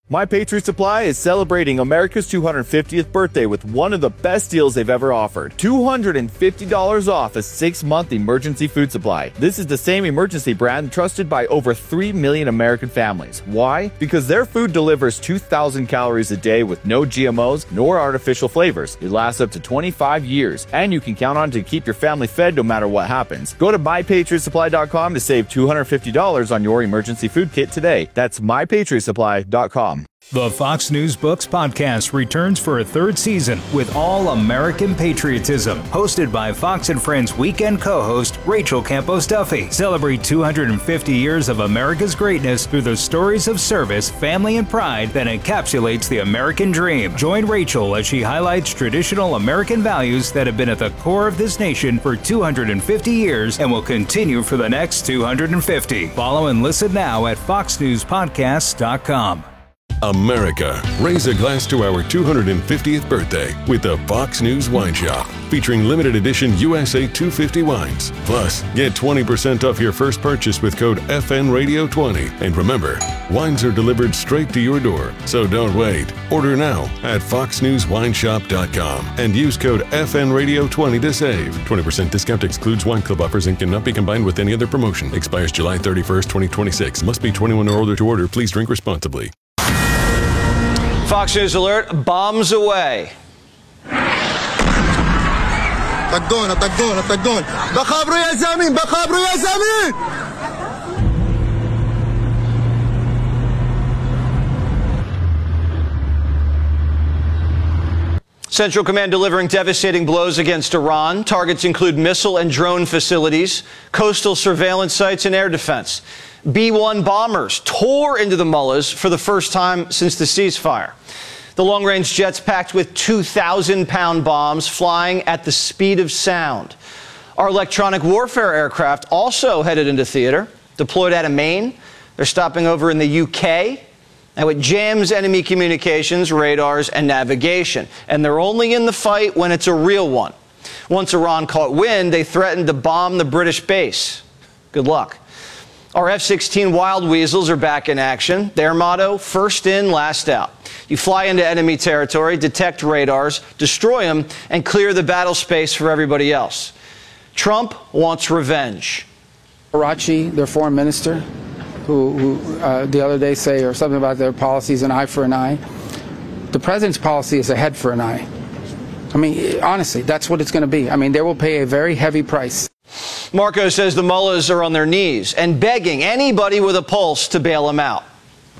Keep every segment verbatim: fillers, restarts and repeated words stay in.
My Patriot Supply is celebrating America's two hundred fiftieth birthday with one of the best deals they've ever offered. two hundred fifty dollars off a six-month emergency food supply. This is the same emergency brand trusted by over three million American families. Why? Because their food delivers two thousand calories a day with no G M Os nor artificial flavors. It lasts up to twenty-five years, and you can count on it to keep your family fed no matter what happens. Go to my patriot supply dot com to save two hundred fifty dollars on your emergency food kit today. That's my patriot supply dot com. The Fox News Books podcast returns for a third season with all American patriotism. Hosted by Fox and Friends weekend co-host Rachel Campos Duffy. Celebrate two hundred fifty years of America's greatness through the stories of service, family, and pride that encapsulates the American dream. Join Rachel as she highlights traditional American values that have been at the core of this nation for two hundred fifty years and will continue for the next two hundred fifty. Follow and listen now at fox news podcasts dot com. America, raise a glass to our two hundred fiftieth birthday with the Fox News Wine Shop, featuring limited edition U S A two fifty wines. Plus, get twenty percent off your first purchase with code F N Radio twenty. And remember, wines are delivered straight to your door, so don't wait. Order now at fox news wine shop dot com and use code F N Radio twenty to save. twenty percent discount excludes wine club offers and cannot be combined with any other promotion. Expires July thirty-first, twenty twenty-six. Must be twenty-one or older to order. Please drink responsibly. Fox News Alert, bombs away. طقونا طقونا طقونا بخابروا يا زمين بخابروا يا زمين. Central Command delivering devastating blows against Iran. Targets include missile and drone facilities, coastal surveillance sites, and air defense. B one bombers tore into the mullahs for the first time since the ceasefire. The long-range jets packed with two thousand pound bombs flying at the speed of sound. Our electronic warfare aircraft also headed into theater, deployed out of Maine. They're stopping over in the U K. Now it jams enemy communications, radars, and navigation. And they're only in the fight when it's a real one. Once Iran caught wind, they threatened to bomb the British base. Good luck. Our F sixteen Wild Weasels are back in action. Their motto, first in, last out. You fly into enemy territory, detect radars, destroy them, and clear the battle space for everybody else. Trump wants revenge. Karachi, their foreign minister, who, who uh, the other day say or something about their policies, an eye for an eye. The president's policy is a head for an eye. I mean, honestly, that's what it's going to be. I mean, they will pay a very heavy price. Marco says the mullahs are on their knees and begging anybody with a pulse to bail them out.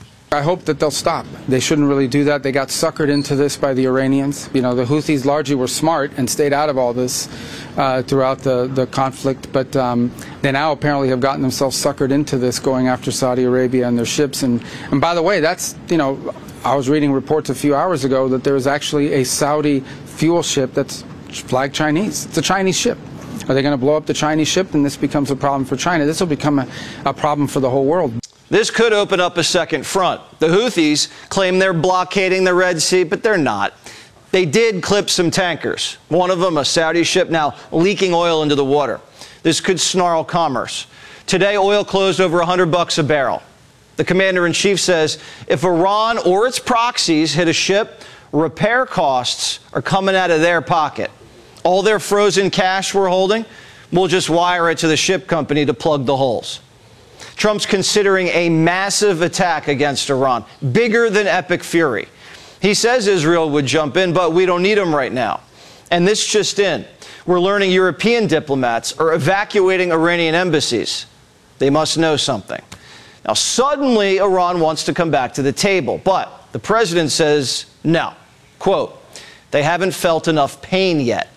I hope that they'll stop. They shouldn't really do that. They got suckered into this by the Iranians. You know, the Houthis largely were smart and stayed out of all this uh, throughout the, the conflict. But um, they now apparently have gotten themselves suckered into this, going after Saudi Arabia and their ships. And, and by the way, that's, you know, I was reading reports a few hours ago that there is actually a Saudi fuel ship that's flagged Chinese. It's a Chinese ship. Are they going to blow up the Chinese ship? And this becomes a problem for China. This will become a, a problem for the whole world. This could open up a second front. The Houthis claim they're blockading the Red Sea, but they're not. They did clip some tankers. One of them, a Saudi ship, now leaking oil into the water. This could snarl commerce. Today, oil closed over one hundred bucks a barrel. The commander-in-chief says if Iran or its proxies hit a ship, repair costs are coming out of their pocket. All their frozen cash we're holding, we'll just wire it to the ship company to plug the holes. Trump's considering a massive attack against Iran, bigger than Epic Fury. He says Israel would jump in, but we don't need them right now. And this just in. We're learning European diplomats are evacuating Iranian embassies. They must know something. Now, suddenly, Iran wants to come back to the table, but the president says no. Quote, they haven't felt enough pain yet.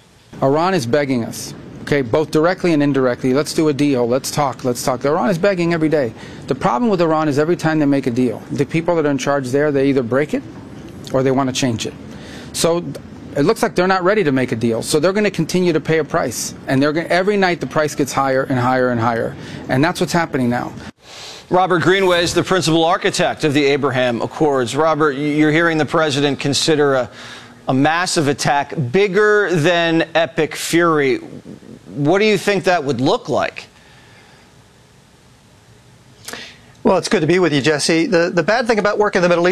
Iran is begging us. Okay, both directly and indirectly. Let's do a deal. Let's talk. Let's talk. Iran is begging every day. The problem with Iran is every time they make a deal, the people that are in charge there, they either break it or they want to change it. So it looks like they're not ready to make a deal. So they're going to continue to pay a price. And they're going, every night the price gets higher and higher and higher. And that's what's happening now. Robert Greenway is the principal architect of the Abraham Accords. Robert, you're hearing the president consider a, a massive attack bigger than Epic Fury. What do you think that would look like? Well, it's good to be with you, Jesse. The, the bad thing about working in the Middle East